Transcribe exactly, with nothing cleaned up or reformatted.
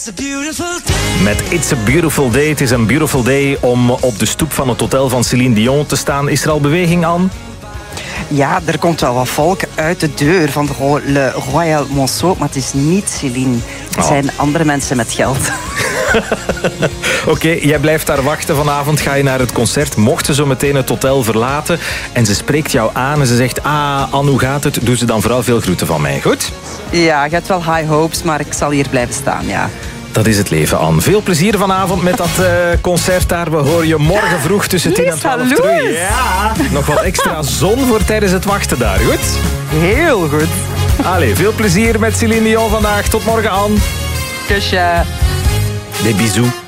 Met It's a Beautiful Day. Het is een beautiful day om op de stoep van het hotel van Céline Dion te staan. Is er al beweging aan? Ja, er komt wel wat volk uit de deur van de Le Royal Monceau, maar het is niet Céline. Het Oh. zijn andere mensen met geld. Oké, okay, jij blijft daar wachten. Vanavond ga je naar het concert. Mocht ze zo meteen het hotel verlaten en ze spreekt jou aan en ze zegt, ah, Anne, hoe gaat het? Doe ze dan vooral veel groeten van mij, goed? Ja, je hebt wel high hopes, maar ik zal hier blijven staan, ja. Dat is het leven, Anne. Veel plezier vanavond met dat uh, concert daar. We horen je morgen vroeg tussen tien en twaalf terug. Ja, nog wat extra zon voor tijdens het wachten daar, goed? Heel goed. Allee, veel plezier met Céline Dion vandaag. Tot morgen, Anne. Kusje. Des bisous.